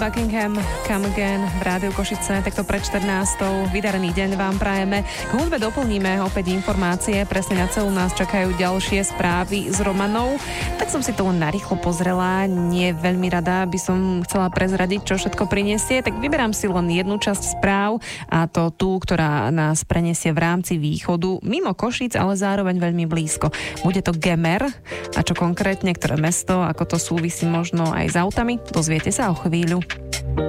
Buckingham, Come Again v Rádiu Košice, takto pred 14. Vydarený deň vám prajeme. K hudbe doplníme opäť informácie, presne na celú nás čakajú ďalšie správy z Romanov. Tak som si to len narýchlo pozrela, nie veľmi rada by som chcela prezradiť, čo všetko prinesie, tak vyberám si len jednu časť správ a to tú, ktorá nás prenesie v rámci východu, mimo Košíc, ale zároveň veľmi blízko. Bude to Gemer a čo konkrétne, ktoré mesto, ako to súvisí možno aj s autami, dozviete sa o chvíľu.